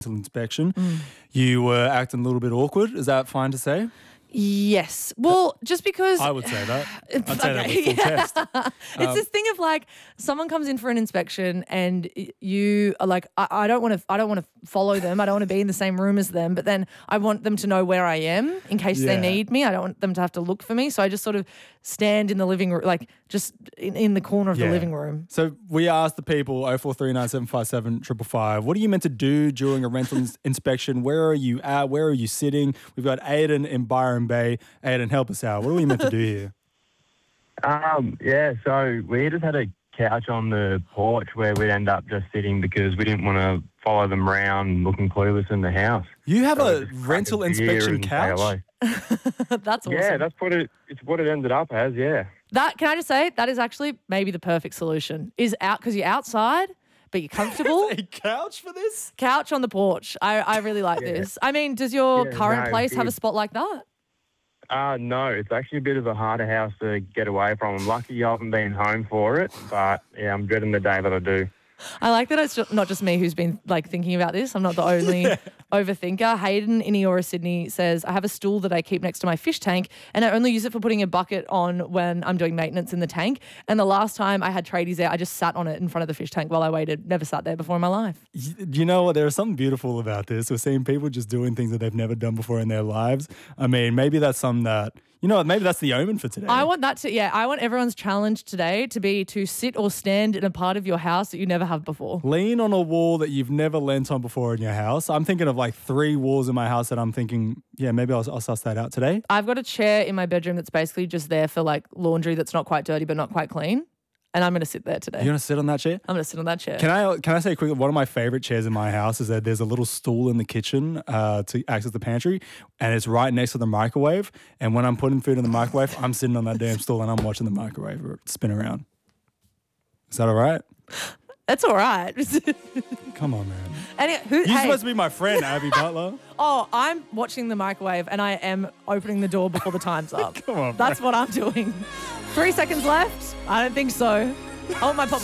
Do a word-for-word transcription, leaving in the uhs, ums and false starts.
inspection. Mm. You were acting a little bit awkward. Is that fine to say? Yes. Well, just because... I would say that. I'd say okay, that with full yeah. chest. It's Um, this thing of like someone comes in for an inspection and you are like, I, I don't want to I don't want to follow them. I don't want to be in the same room as them, but then I want them to know where I am in case Yeah. they need me. I don't want them to have to look for me. So I just sort of stand in the living room, like just in, in the corner of Yeah. the living room. So we asked the people, oh four three nine seven five seven five five, what are you meant to do during a rental ins- inspection? Where are you at? Where are you sitting? We've got Aiden in Byron Bay. Aiden, help us out. What are we meant to do here? Um, yeah, so we just had a couch on the porch where we'd end up just sitting because we didn't want to follow them around looking clueless in the house. You have So a just crack rental a beer inspection and say couch? hello. That's awesome. Yeah, that's what it. It's what it ended up as. Yeah. That can I just say that is actually maybe the perfect solution. Is out because you're outside, but you're comfortable. A couch for this? Couch on the porch. I, I really like Yeah. this. I mean, does your Yeah, current no, place have a good. spot like that? Uh, no, it's actually a bit of a harder house to get away from. I'm lucky I haven't been home for it, but yeah, I'm dreading the day that I do. I like that it's ju- not just me who's been like thinking about this. I'm not the only overthinker. Hayden in Eora, Sydney says, I have a stool that I keep next to my fish tank and I only use it for putting a bucket on when I'm doing maintenance in the tank. And the last time I had tradies there, I just sat on it in front of the fish tank while I waited. Never sat there before in my life. Y- You know what? There's something beautiful about this. We're seeing people just doing things that they've never done before in their lives. I mean, maybe that's something that, you know what, maybe that's the omen for today. I want that to, yeah, I want everyone's challenge today to be to sit or stand in a part of your house that you never have before. Lean on a wall that you've never leant on before in your house. I'm thinking of like three walls in my house that I'm thinking, yeah, maybe I'll, I'll suss that out today. I've got a chair in my bedroom that's basically just there for like laundry that's not quite dirty but not quite clean. And I'm going to sit there today. You're going to sit on that chair? I'm going to sit on that chair. Can I can I say quickly, one of my favorite chairs in my house is that there's a little stool in the kitchen uh, to access the pantry, and it's right next to the microwave. And when I'm putting food in the microwave, I'm sitting on that damn stool and I'm watching the microwave spin around. Is that all right? That's all right. Come on, man. Any, who, You're hey, supposed to be my friend, Abby Butler. oh, I'm watching the microwave and I am opening the door before the time's up. Come on, That's what I'm doing. Three seconds left? I don't think so. I want my pop